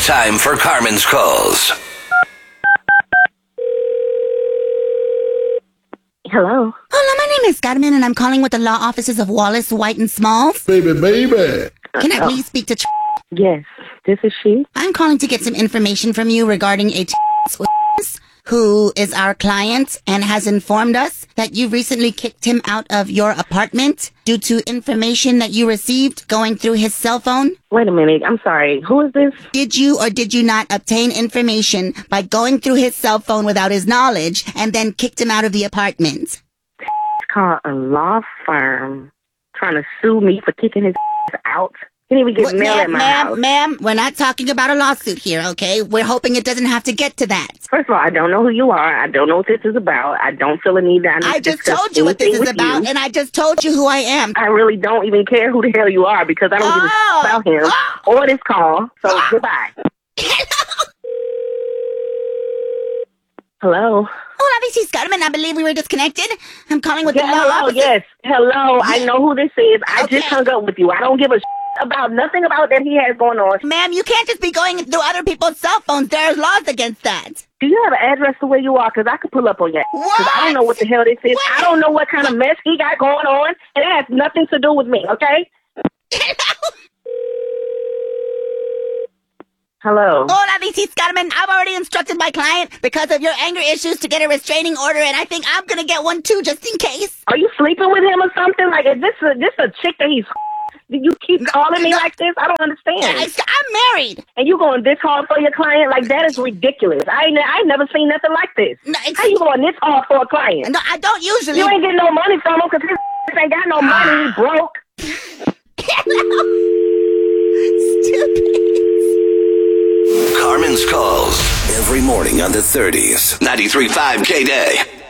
It's time for Carmen's Calls. Hello. Hola, my name is Carmen, and I'm calling with the law offices of Wallace, White, and Smalls. Baby. Can I please speak to Yes, this is she. I'm calling to get some information from you regarding a who is our client and has informed us that you recently kicked him out of your apartment due to information that you received going through his cell phone. Wait a minute. I'm sorry. Who is this? Did you or did you not obtain information by going through his cell phone without his knowledge and then kicked him out of the apartment? It's called a law firm trying to sue me for kicking his out. He didn't even get mail at my house. Ma'am, we're not talking about a lawsuit here, okay? We're hoping it doesn't have to get to that. First of all, I don't know who you are. I don't know what this is about. I don't feel a need to I just told you what this is about, and I just told you who I am. I really don't even care who the hell you are because I don't give a about him or this call. So goodbye. Hello. Hola, this is Carmen. I believe we were disconnected. I'm calling with the law office. Yes. Hello. I know who this is. I just hung up with you. I don't give a about nothing about that he has going on. Ma'am, you can't just be going through other people's cell phones. There's laws against that. Do you have an address to where you are? Because I could pull up on you. Because I don't know what the hell this is. What? I don't know what kind of mess he got going on. And it has nothing to do with me, okay? Hello. Hola, this is Carmen. I've already instructed my client because of your anger issues to get a restraining order, and I think I'm going to get one too, just in case. Are you sleeping with him or something? Like, is this a chick that he's... You keep calling me like this? I don't understand. I'm married. And you going this hard for your client? Like, that is ridiculous. I ain't never seen nothing like this. No, how you going this hard for a client? No, I don't usually. You ain't getting no money from him because his ain't got no money. He broke. Stupid. Carmen's Calls. Every morning on the 30s. 93.5 K-Day.